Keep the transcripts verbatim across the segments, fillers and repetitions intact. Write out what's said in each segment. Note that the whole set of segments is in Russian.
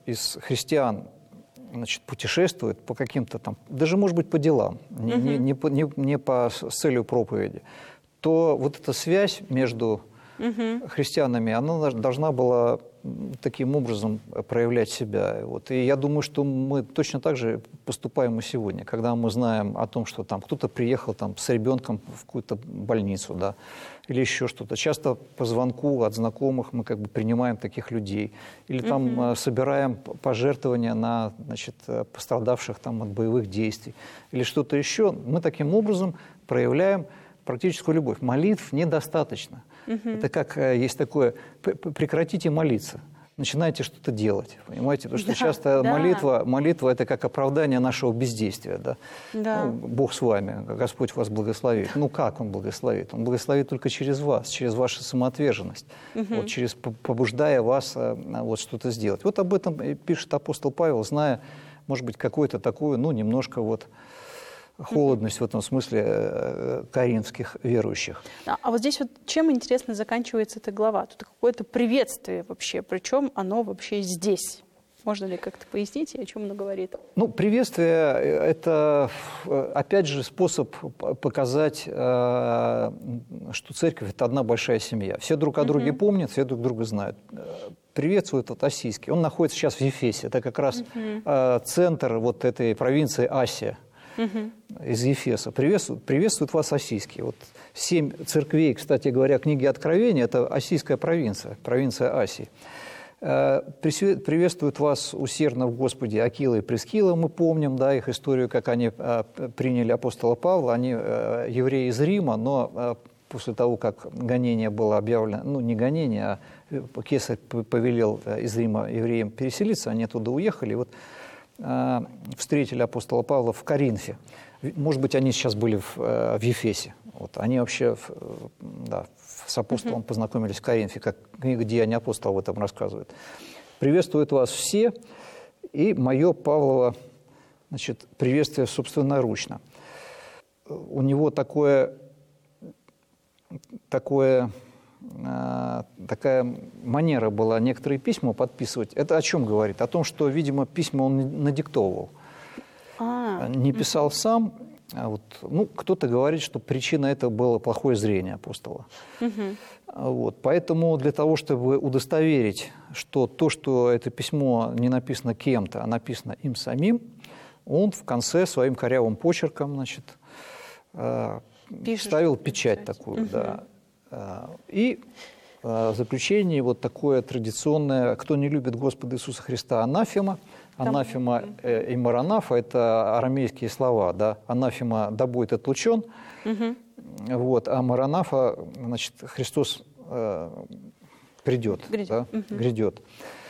из христиан, значит, путешествует по каким-то там, даже, может быть, по делам, не, не, не, по, не, не по, с целью проповеди, то вот эта связь между угу. христианами, она должна была таким образом проявлять себя. Вот. И я думаю, что мы точно так же поступаем и сегодня, когда мы знаем о том, что там кто-то приехал там, с ребенком в какую-то больницу, да, или еще что-то. Часто по звонку от знакомых мы как бы принимаем таких людей. Или там угу. собираем пожертвования на, значит, пострадавших там, от боевых действий. Или что-то еще. Мы таким образом проявляем практическую любовь. Молитв недостаточно. Угу. Это как есть такое, прекратите молиться, начинайте что-то делать, понимаете? Потому что да, часто да. молитва, молитва – это как оправдание нашего бездействия. Да? Да. Ну, Бог с вами, Господь вас благословит. Ну как Он благословит? Он благословит только через вас, через вашу самоотверженность, угу. вот, через, побуждая вас вот, что-то сделать. Вот об этом пишет апостол Павел, зная, может быть, какую-то такую, ну, немножко вот холодность в этом смысле коринфских верующих. А, а вот здесь вот чем интересно заканчивается эта глава? Тут какое-то приветствие вообще, причем оно вообще здесь. Можно ли как-то пояснить, о чем оно говорит? Ну, приветствие – это, опять же, способ показать, что церковь – это одна большая семья. Все друг о друге uh-huh. помнят, все друг друга знают. Приветствует вот Осийский. Он находится сейчас в Ефесе. Это как раз uh-huh. центр вот этой провинции Асия. Угу. Из Ефеса. Приветствует, приветствует вас Осийский. Вот семь церквей, кстати говоря, книги Откровения – это Осийская провинция, провинция Асии. Приветствует вас усердно в Господе Акила и Прискила. Мы помним, да, их историю, как они приняли апостола Павла. Они евреи из Рима, но после того, как гонение было объявлено, ну, не гонение, а кесарь повелел из Рима евреям переселиться, они оттуда уехали. Вот встретили апостола Павла в Коринфе. Может быть, они сейчас были в, в Ефесе. Вот. Они вообще да, с апостолом uh-huh. познакомились в Коринфе, как книга «Деяния апостола» об этом рассказывает. Приветствуют вас все, и мое Павлово, значит, приветствие собственноручно. У него такое, такое такая манера была некоторые письма подписывать. Это о чем говорит? О том, что, видимо, письма он надиктовывал. А, не писал угу. сам. А вот, ну, кто-то говорит, что причина этого было плохое зрение апостола. Угу. Вот, поэтому для того, чтобы удостоверить, что то, что это письмо не написано кем-то, а написано им самим, он в конце своим корявым почерком, значит, Пишешь, ставил печать такую, угу. да. И в заключение вот такое традиционное: кто не любит Господа Иисуса Христа, анафема. Анафема и маранафа – это арамейские слова, да. Анафема – да будет отлучен, угу. вот, а маранафа, значит, Христос э, придет, грядет. Да? Угу. грядет.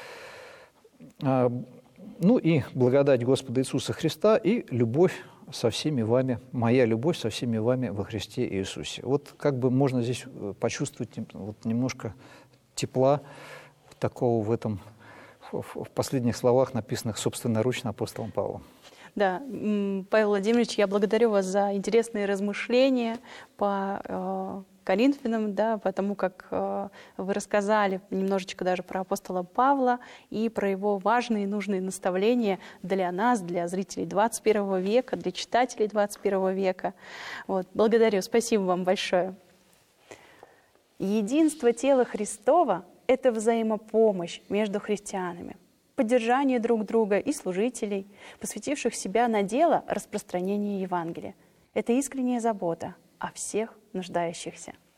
А, ну и благодать Господа Иисуса Христа и любовь со всеми вами, моя любовь со всеми вами во Христе Иисусе. Вот как бы можно здесь почувствовать вот немножко тепла такого в этом, в последних словах, написанных собственноручно апостолом Павлом. Да, Павел Владимирович, я благодарю вас за интересные размышления по э, Коринфянам, да, потому как э, вы рассказали немножечко даже про апостола Павла и про его важные и нужные наставления для нас, для зрителей двадцать первого века, для читателей двадцать первого века. Вот, благодарю, спасибо вам большое. Единство тела Христова – это взаимопомощь между христианами, поддержание друг друга и служителей, посвятивших себя на дело распространения Евангелия. Это искренняя забота о всех нуждающихся.